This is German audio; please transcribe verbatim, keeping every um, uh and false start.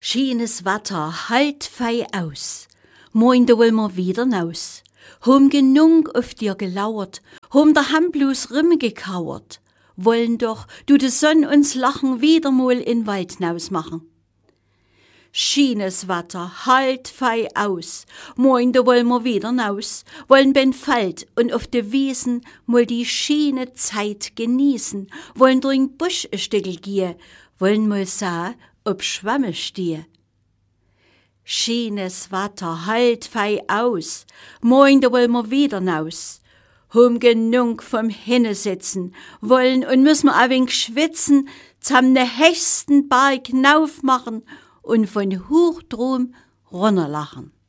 Schönes Wetter, halt fei aus. Moin, da will wir wieder naus. Hom genug auf dir gelauert, hom der Hand bloß Rimme gekauert. Wollen doch, du de Sonn uns lachen, wieder mal in Wald naus machen. Schönes Wetter, halt fei aus. Moin, da wollen wir wieder naus. Wollen ben Feld und auf de Wiesen mal die schöne Zeit genießen. Wollen durch den Busch ein Stückel gehen. Wollen mal sah, ob Schwamme stehe. Schönes Wetter, halt fei aus. Moin, da wollen wir wieder naus. Hom genug vom Hinnesitzen, wollen und müssen wir ein wenig schwitzen, zam ne höchsten Berg naufmachen und von hoch drum runterlachen.